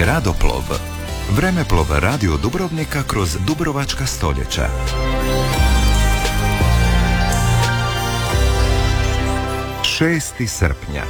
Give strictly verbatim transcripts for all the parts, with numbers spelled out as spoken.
Gradoplov. Vremeplov radio Dubrovnika kroz dubrovačka stoljeća. šesti srpnja.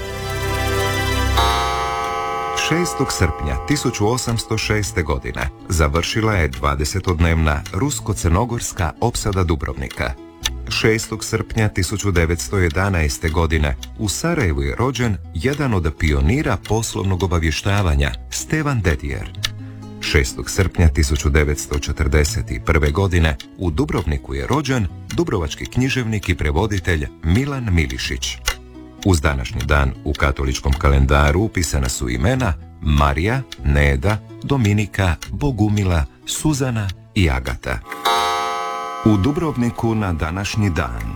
šestog srpnja tisuću osamsto šeste. godine završila je dvadesetodnevna rusko-crnogorska opsada Dubrovnika. šestog srpnja tisuću devetsto jedanaeste. godine u Sarajevu je rođen jedan od pionira poslovnog obavještavanja, Stevan Dedijer. šestog srpnja tisuću devetsto četrdeset prve. godine u Dubrovniku je rođen dubrovački književnik i prevoditelj Milan Milišić. Uz današnji dan u katoličkom kalendaru upisana su imena Marija, Neda, Dominika, Bogumila, Suzana i Agata. U Dubrovniku na današnji dan.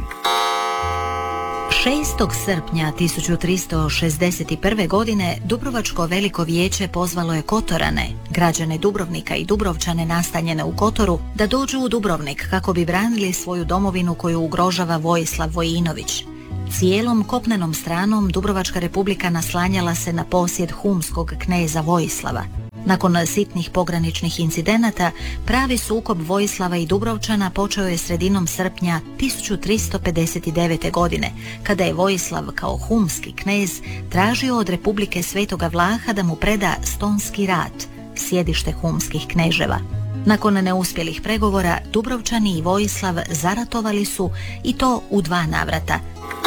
šestog srpnja tisuću tristo šezdeset prve. godine Dubrovačko veliko vijeće pozvalo je Kotorane, građane Dubrovnika i Dubrovčane nastanjene u Kotoru, da dođu u Dubrovnik kako bi branili svoju domovinu koju ugrožava Vojislav Vojinović. Cijelom kopnenom stranom Dubrovačka republika naslanjala se na posjed humskog kneza Vojislava. Nakon sitnih pograničnih incidenata, pravi sukob Vojislava i Dubrovčana počeo je sredinom srpnja tisuću tristo pedeset devete. godine, kada je Vojislav kao humski knez tražio od Republike Svetoga Vlaha da mu preda Stonski rat, sjedište humskih kneževa. Nakon neuspjelih pregovora, Dubrovčani i Vojislav zaratovali su, i to u dva navrata.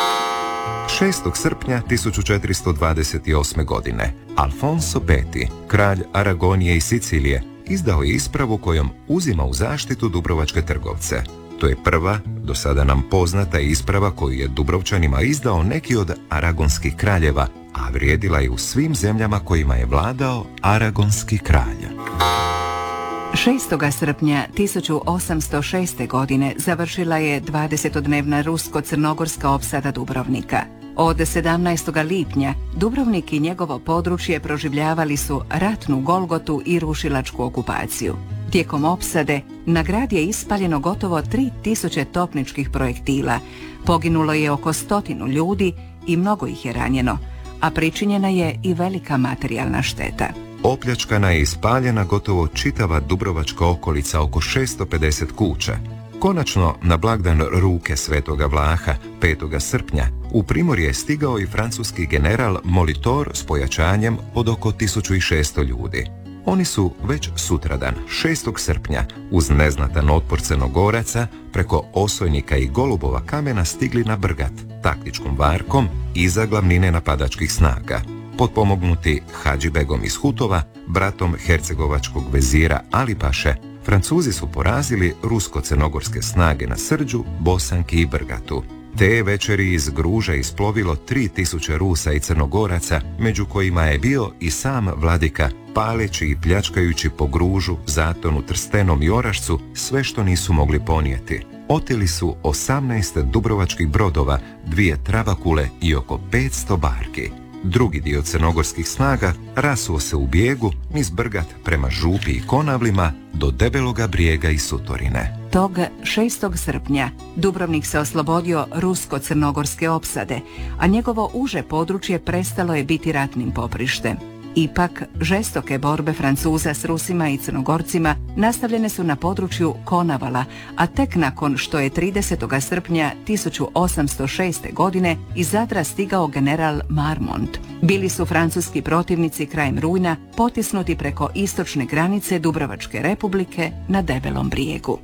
šestog srpnja tisuću četiristo dvadeset osme. godine Alfonso peti, kralj Aragonije i Sicilije, izdao je ispravu kojom uzima u zaštitu dubrovačke trgovce. To je prva, do sada nam poznata isprava koju je Dubrovčanima izdao neki od aragonskih kraljeva, a vrijedila je u svim zemljama kojima je vladao aragonski kralj. šestog srpnja tisuću osamsto šeste. godine završila je dvadesetodnevna rusko-crnogorska opsada Dubrovnika. Od sedamnaestog lipnja Dubrovnik i njegovo područje proživljavali su ratnu golgotu i rušilačku okupaciju. Tijekom opsade na grad je ispaljeno gotovo tri tisuće topničkih projektila, poginulo je oko stotinu ljudi i mnogo ih je ranjeno, a pričinjena je i velika materijalna šteta. Opljačkana je i spaljena gotovo čitava dubrovačka okolica, oko šesto pedeset kuća. Konačno, na blagdan ruke Svetoga Vlaha, petog srpnja, u Primorje je stigao i francuski general Molitor s pojačanjem od oko tisuću šesto ljudi. Oni su već sutradan, šestog srpnja, uz neznatan otpor Crnogoraca, preko Osojnika i Golubova kamena stigli na Brgat, taktičkom varkom iza glavnine napadačkih snaga. Potpomognuti Hadžibegom iz Hutova, bratom hercegovačkog vezira Alipaše, Francuzi su porazili rusko-crnogorske snage na Srđu, Bosanki i Brgatu. Te večeri iz Gruža isplovilo tri tisuće Rusa i Crnogoraca, među kojima je bio i sam vladika, paleći i pljačkajući po Gružu, Zatonu, Trstenom i Orašcu sve što nisu mogli ponijeti. Oteli su osamnaest dubrovačkih brodova, dvije travakule i oko petsto barki. Drugi dio crnogorskih snaga rasuo se u bijegu niz Brgat prema Župi i Konavlima do Debeloga Brijega i Sutorine. Tog šestog srpnja Dubrovnik se oslobodio rusko-crnogorske opsade, a njegovo uže područje prestalo je biti ratnim poprištem. Ipak, žestoke borbe Francuza s Rusima i Crnogorcima nastavljene su na području Konavala, a tek nakon što je tridesetog srpnja tisuću osamsto šeste. godine iz Zadra stigao general Marmont. Bili su francuski protivnici krajem rujna potisnuti preko istočne granice Dubrovačke republike na Debelom Brijegu.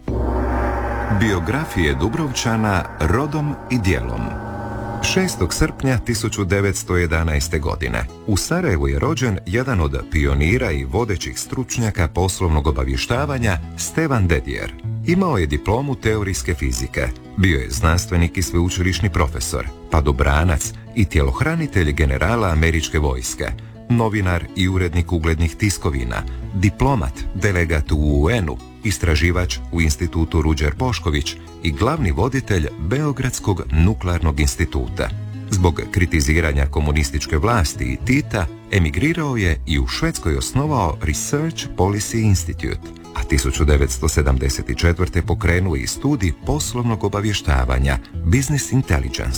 Biografije Dubrovčana rodom i djelom. šestog srpnja tisuću devetsto jedanaeste. godine u Sarajevu je rođen jedan od pionira i vodećih stručnjaka poslovnog obavještavanja, Stevan Dedijer. Imao je diplomu teorijske fizike, bio je znanstvenik i sveučilišni profesor, padobranac i tjelohranitelj generala američke vojske, novinar i urednik uglednih tiskovina, diplomat, delegat u U N-u, istraživač u institutu Ruđer Bošković i glavni voditelj Beogradskog nuklearnog instituta. Zbog kritiziranja komunističke vlasti i Tita, emigrirao je i u Švedskoj osnovao Research Policy Institute, a tisuću devetsto sedamdeset četvrte pokrenuo i studij poslovnog obavještavanja Business Intelligence.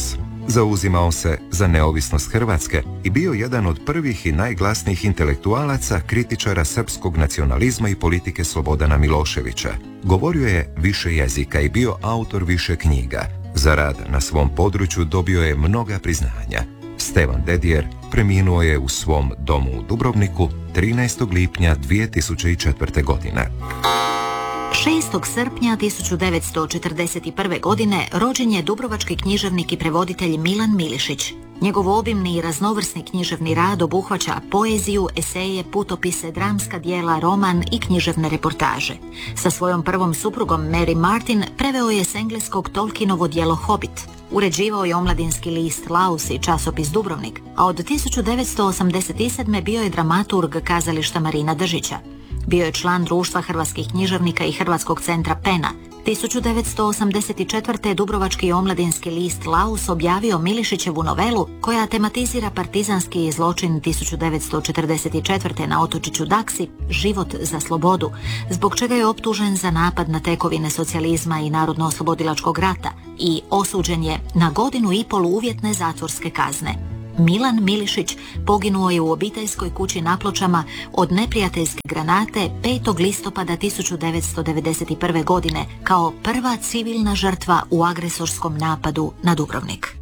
Zauzimao se za neovisnost Hrvatske i bio jedan od prvih i najglasnijih intelektualaca, kritičara srpskog nacionalizma i politike Slobodana Miloševića. Govorio je više jezika i bio autor više knjiga. Za rad na svom području dobio je mnoga priznanja. Stevan Dedijer preminuo je u svom domu u Dubrovniku trinaestog lipnja dvije tisuće četvrte. godine. šestog srpnja tisuću devetsto četrdeset prve. godine rođen je dubrovački književnik i prevoditelj Milan Milišić. Njegov obimni i raznovrsni književni rad obuhvaća poeziju, eseje, putopise, dramska djela, roman i književne reportaže. Sa svojom prvom suprugom Mary Martin preveo je s engleskog Tolkienovo djelo Hobbit. Uređivao je omladinski list Laus i časopis Dubrovnik, a od tisuću devetsto osamdeset sedme. bio je dramaturg kazališta Marina Držića. Bio je član Društva hrvatskih književnika i Hrvatskog centra Pena. tisuću devetsto osamdeset četvrte. Dubrovački omladinski list Laus objavio Milišićevu novelu koja tematizira partizanski zločin tisuću devetsto četrdeset četvrte. na otočiću Daksi, Život za slobodu, zbog čega je optužen za napad na tekovine socijalizma i narodno-oslobodilačkog rata i osuđen je na godinu i pol uvjetne zatvorske kazne. Milan Milišić poginuo je u obiteljskoj kući na Pločama od neprijateljske granate petog listopada tisuću devetsto devedeset prve. godine kao prva civilna žrtva u agresorskom napadu na Dubrovnik.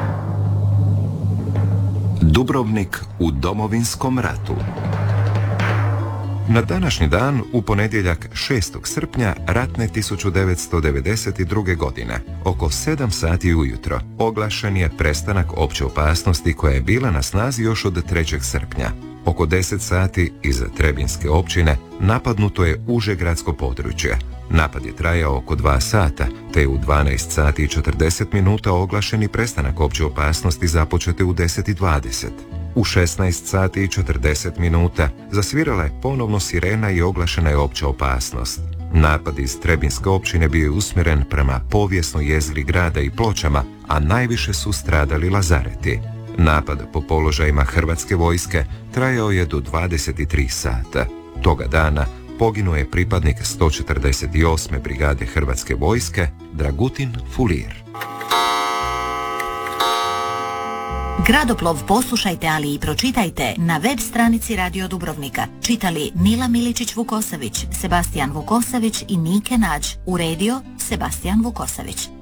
Dubrovnik u Domovinskom ratu. Na današnji dan, u ponedjeljak šestog srpnja ratne tisuću devetsto devedeset druge. godine, oko sedam sati ujutro, oglašen je prestanak opće opasnosti koja je bila na snazi još od trećeg srpnja. Oko deset sati iz Trebinske općine napadnuto je uže gradsko područje. Napad je trajao oko dva sata, te je u dvanaest sati i četrdeset minuta oglašeni prestanak opće opasnosti započete u deset i dvadeset. U šesnaest sati i četrdeset minuta zasvirala je ponovno sirena i oglašena je opća opasnost. Napad iz Trebinske općine bio je usmjeren prema povijesnoj jezgri grada i Pločama, a najviše su stradali Lazareti. Napad po položajima hrvatske vojske trajao je do dvadeset tri sata. Toga dana poginuo je pripadnik sto četrdeset osme. brigade hrvatske vojske Dragutin Fulir. Gradoplov poslušajte, ali i pročitajte na web stranici Radio Dubrovnika. Čitali Nila Miličić-Vukosavić, Sebastijan Vukosavić i Nike Nađ. Uredio Sebastijan Vukosavić.